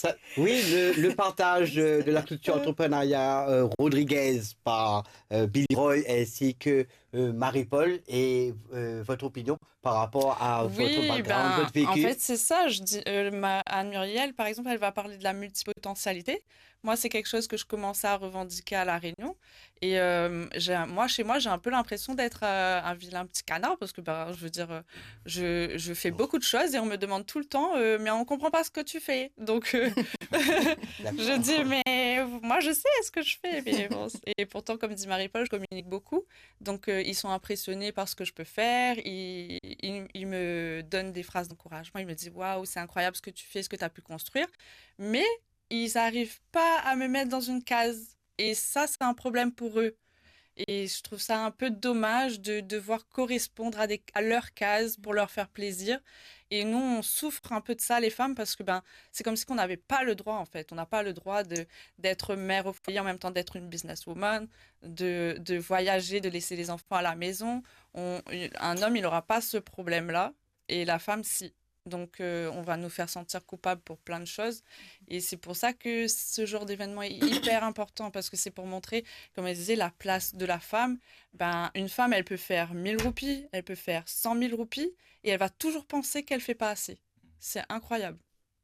Oui, le partage de la culture entrepreneuriat Rodriguez par Billy Roy ainsi que Marie-Paul et votre opinion par rapport à votre Oui, background, ben, votre en vécu. fait, c'est ça. Je dis, Anne-Muriel, par exemple, elle va parler de la multipotentialité. Moi, c'est quelque chose que je commençais à revendiquer à La Réunion. Et moi, chez moi, j'ai un peu l'impression d'être un vilain petit canard parce que, ben, je veux dire, je fais beaucoup de choses et on me demande tout le temps, mais on comprend pas ce que tu fais. Donc, je D'accord. dis, mais moi, je sais ce que je fais. Mais bon, et pourtant, comme dit Marie-Paul, je communique beaucoup. Donc, ils sont impressionnés par ce que je peux faire. Ils me donnent des phrases d'encouragement. Ils me disent, waouh, c'est incroyable ce que tu fais, ce que tu as pu construire. Mais ils n'arrivent pas à me mettre dans une case. Et ça, c'est un problème pour eux. Et je trouve ça un peu dommage de devoir correspondre à leurs cases pour leur faire plaisir. Et nous, on souffre un peu de ça, les femmes, parce que ben, c'est comme si on n'avait pas le droit, en fait. On n'a pas le droit d'être mère au foyer en même temps d'être une businesswoman, de voyager, de laisser les enfants à la maison. Un homme, il n'aura pas ce problème-là, et la femme, si. Donc, on va nous faire sentir coupables pour plein de choses. Et c'est pour ça que ce genre d'événement est hyper important, parce que c'est pour montrer, comme elle disait, la place de la femme. Ben, une femme, elle peut faire 1 000 roupies, elle peut faire 100 000 roupies, et elle va toujours penser qu'elle fait pas assez. C'est incroyable.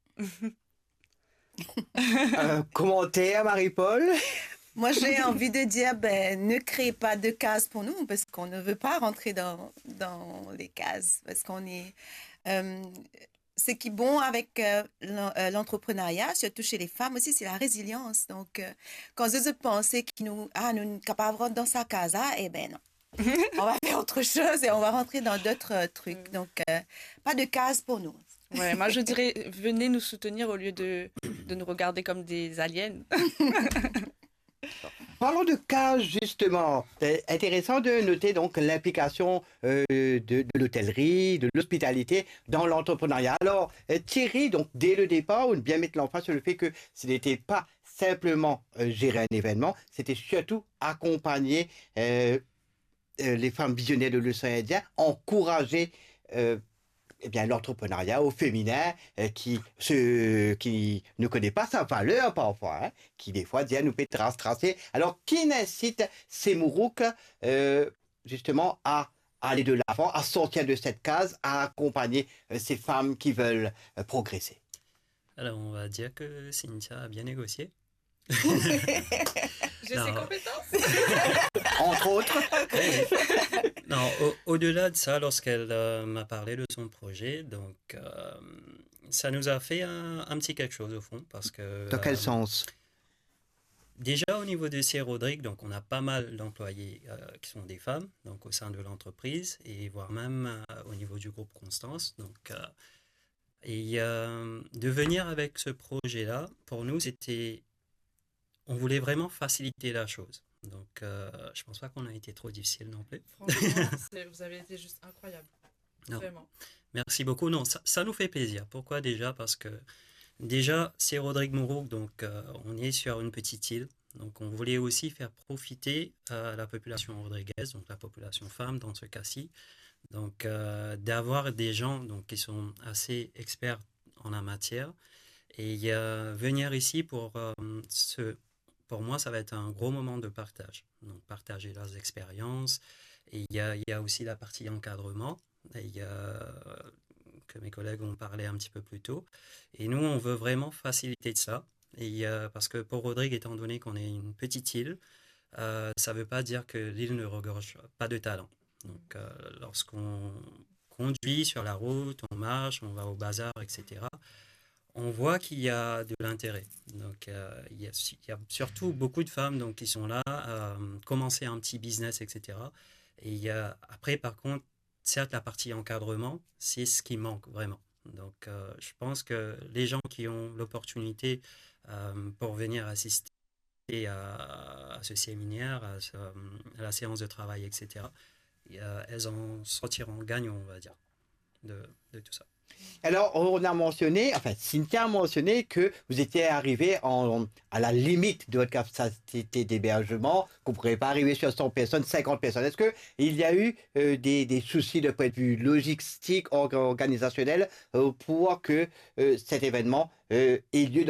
Commentaire, Marie-Paul? Moi, j'ai envie de dire, ben, ne créez pas de cases pour nous parce qu'on ne veut pas rentrer dans les cases. Parce qu'on est. euh, Ce qui est bon avec l'entrepreneuriat, surtout chez les femmes aussi, c'est la résilience. Donc, quand je pensais que nous sommes capables de rentrer dans sa casa, eh ben non. On va faire autre chose et on va rentrer dans d'autres trucs. Donc, pas de cases pour nous. Ouais, moi je dirais, venez nous soutenir au lieu de nous regarder comme des aliens. Parlons de cas justement. C'est intéressant de noter donc l'implication de l'hôtellerie, de l'hospitalité dans l'entrepreneuriat. Alors Thierry, donc dès le départ, on bien mettre l'emphase sur le fait que ce n'était pas simplement gérer un événement, c'était surtout accompagner les femmes visionnaires de l'océan Indien, encourager euh, eh bien, l'entrepreneuriat au féminin qui ne connaît pas sa valeur parfois, hein, qui des fois dit à nous peut tracer. Alors, qui incite ces mourouks justement à aller de l'avant, à sortir de cette case, à accompagner ces femmes qui veulent progresser? Alors, on va dire que Cynthia a bien négocié. J'ai ces Non. compétences. Entre autres. Non, au-delà de ça, lorsqu'elle m'a parlé de son projet, donc ça nous a fait un petit quelque chose au fond, parce que Dans quel sens? déjà au niveau de C. Rodrigue, donc on a pas mal d'employés qui sont des femmes, donc au sein de l'entreprise, et voire même au niveau du groupe Constance. Donc, de venir avec ce projet-là, pour nous, on voulait vraiment faciliter la chose. Donc, je pense pas qu'on a été trop difficile non plus. Franchement, vous avez été juste incroyable. Non. Vraiment. Merci beaucoup. Non, ça nous fait plaisir. Pourquoi déjà? Parce que déjà, c'est Rodrigue Mourouk, donc on est sur une petite île. Donc, on voulait aussi faire profiter la population rodriguaise, donc la population femme dans ce cas-ci. Donc, d'avoir des gens donc, qui sont assez experts en la matière et venir ici pour moi, ça va être un gros moment de partage. Donc, partager leurs expériences. Et il y a aussi la partie encadrement. Et, que mes collègues ont parlé un petit peu plus tôt. Et nous, on veut vraiment faciliter ça. Et, parce que pour Rodrigue, étant donné qu'on est une petite île, ça ne veut pas dire que l'île ne regorge pas de talent. Donc, lorsqu'on conduit sur la route, on marche, on va au bazar, etc., on voit qu'il y a de l'intérêt. Donc, il y a surtout beaucoup de femmes donc, qui sont là à commencer un petit business, etc. Et après, par contre, certes, la partie encadrement, c'est ce qui manque vraiment. Donc, je pense que les gens qui ont l'opportunité pour venir assister à ce séminaire, à la séance de travail, etc., elles en sortiront gagnant, on va dire, de tout ça. Alors, on a mentionné, enfin, Cynthia a mentionné que vous étiez arrivé à la limite de votre capacité d'hébergement, que vous ne pourrez pas arriver sur 100 personnes, 50 personnes. Est-ce qu'il y a eu des soucis de point de vue logistique, organisationnel, pour que cet événement ait lieu